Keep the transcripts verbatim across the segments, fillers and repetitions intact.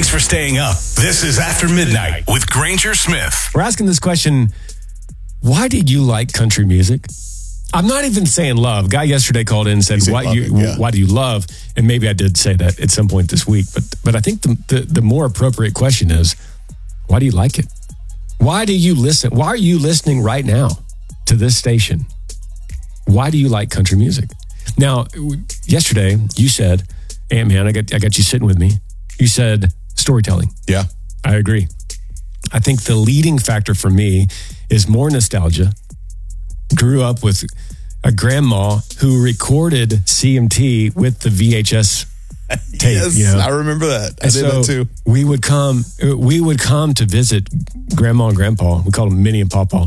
Thanks for staying up. This is After Midnight with Granger Smith. We're asking this question, why did you like country music? I'm not even saying love. Guy yesterday called in and said, why, love you, it, yeah. why do you love? And maybe I did say that at some point this week. But but I think the, the, the more appropriate question is, why do you like it? Why do you listen? Why are you listening right now to this station? Why do you like country music? Now, yesterday you said, hey man, I got I got you sitting with me. You said storytelling. Yeah. I agree. I think the leading factor for me is more nostalgia. Grew up with a grandma who recorded C M T with the V H S tape. Yes, you know? I remember that. I And did so that too. We would come. We would come to visit Grandma and Grandpa. We called them Minnie and Pawpaw,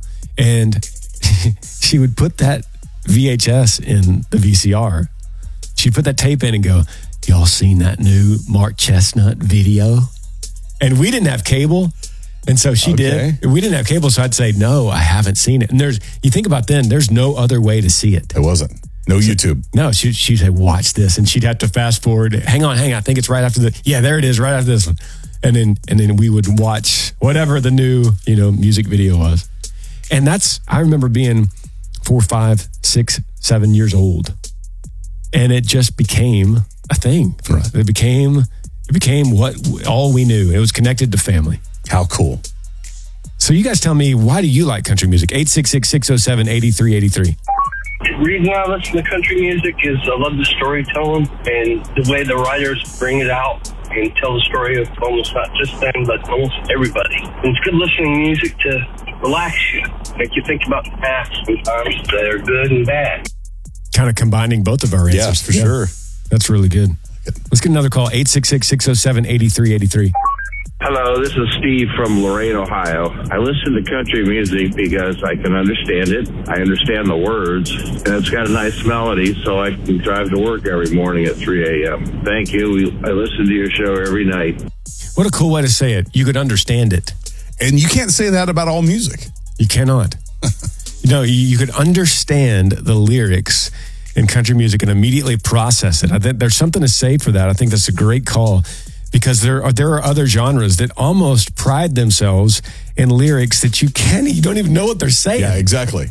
and she would put that V H S in the V C R. She'd put that tape in and go, "Y'all seen that new Mark Chestnut video?" And we didn't have cable. And so she Okay. did. We didn't have cable, so I'd say, no, I haven't seen it. And there's, you think about then, there's no other way to see it. It wasn't. No YouTube. No, she, she'd say, watch this. And she'd have to fast forward. Hang on, hang on. I think it's right after the, yeah, there it is, right after this one. And then, and then we would watch whatever the new, you know, music video was. And that's, I remember being four, five, six, seven years old. And it just became a thing for us. It became, it became what all we knew. It was connected to family. How cool. So you guys tell me, why do you like country music? eight six six, six oh seven, eight three eight three. The reason I listen to country music is I love the storytelling and the way the writers bring it out and tell the story of almost not just them, but almost everybody. And it's good listening to music to relax you, make you think about the past sometimes that are good and bad. Kind of combining both of our answers. Yeah, for sure. That's really good. Let's get another call, eight six six, six oh seven, eight three eight three. Hello, this is Steve from Lorain, Ohio. I listen to country music because I can understand it. I understand the words, and it's got a nice melody, so I can drive to work every morning at three a.m. Thank you. I listen to your show every night. What a cool way to say it. You could understand it. And you can't say that about all music. You cannot. you know, you, you could understand the lyrics in country music and immediately process it. I think there's something to say for that. I think that's a great call. Because there are there are other genres that almost pride themselves in lyrics that you can't, you don't even know what they're saying. Yeah, exactly.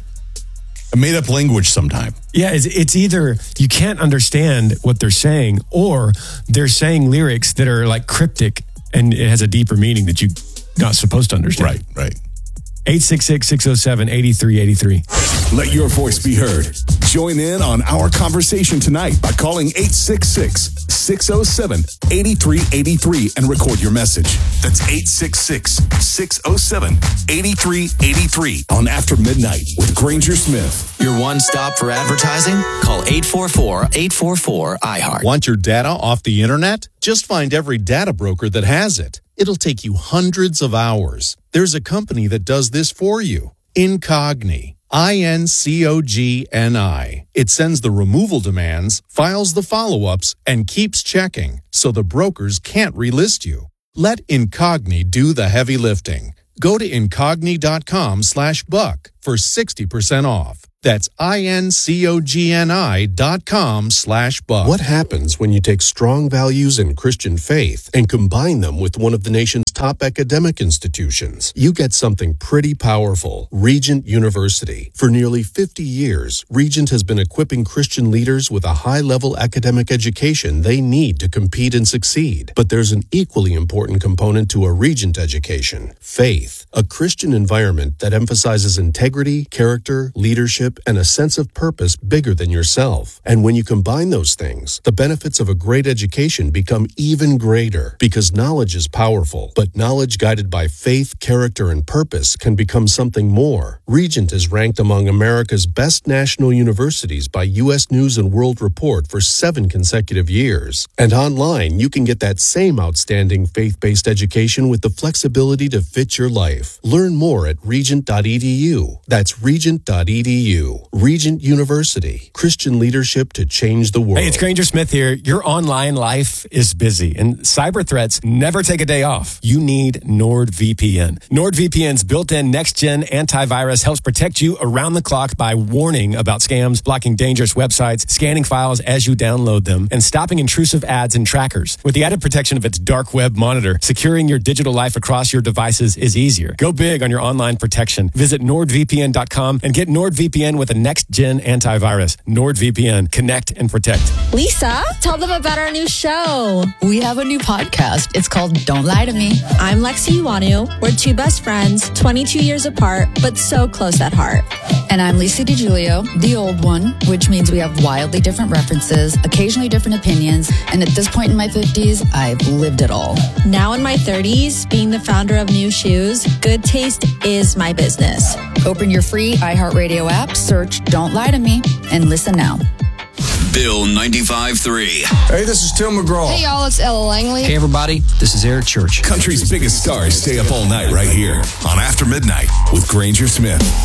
A made up language sometime. Yeah, it's, it's either you can't understand what they're saying, or they're saying lyrics that are like cryptic and it has a deeper meaning that you're not supposed to understand. Right, right. eight six six, six oh seven, eight three eight three. Let your voice be heard. Join in on our conversation tonight by calling eight six six, six oh seven, eight three eight three and record your message. That's eight six six, six oh seven, eight three eight three on After Midnight with Granger Smith. Your one stop for advertising? Call eight four four, eight four four, I heart. Want your data off the internet? Just find every data broker that has it. It'll take you hundreds of hours. There's a company that does this for you. Incogni. I N C O G N I. It sends the removal demands, files the follow-ups, and keeps checking, so the brokers can't relist you. Let Incogni do the heavy lifting. Go to incogni.com slash buck for sixty percent off. That's I-N-C-O-G-N-I dot com slash buck. What happens when you take strong values in Christian faith and combine them with one of the nation's top academic institutions? You get something pretty powerful. Regent University. For nearly fifty years, Regent has been equipping Christian leaders with a high-level academic education they need to compete and succeed. But there's an equally important component to a Regent education: faith. A Christian environment that emphasizes integrity, character, leadership, and a sense of purpose bigger than yourself. And when you combine those things, the benefits of a great education become even greater, because knowledge is powerful, but knowledge guided by faith, character, and purpose can become something more. Regent is ranked among America's best national universities by U S News and World Report for seven consecutive years. And online, you can get that same outstanding faith-based education with the flexibility to fit your life. Learn more at regent dot e d u. That's regent dot e d u. Regent University. Christian leadership to change the world. Hey, it's Granger Smith here. Your online life is busy, and cyber threats never take a day off. You need NordVPN. NordVPN's built-in next-gen antivirus helps protect you around the clock by warning about scams, blocking dangerous websites, scanning files as you download them, and stopping intrusive ads and trackers. With the added protection of its dark web monitor, securing your digital life across your devices is easier. Go big on your online protection. Visit nord v p n dot com and get NordVPN with a next-gen antivirus. NordVPN. Connect and protect. Lisa, tell them about our new show. We have a new podcast. It's called Don't Lie to Me. I'm Lexi Iwanu. We're two best friends, twenty-two years apart, but so close at heart. And I'm Lisa DiGiulio, the old one, which means we have wildly different references, occasionally different opinions, and at this point in my fifties, I've lived it all. Now in my thirties, being the founder of New Shoes, good taste is my business. Open your free iHeartRadio app, search Don't Lie to Me, and listen now. Bill ninety-five three. Hey, this is Tim McGraw. Hey, y'all, it's Ella Langley. Hey, everybody, this is Eric Church. Country's biggest stars stay up all night right here on After Midnight with Granger Smith.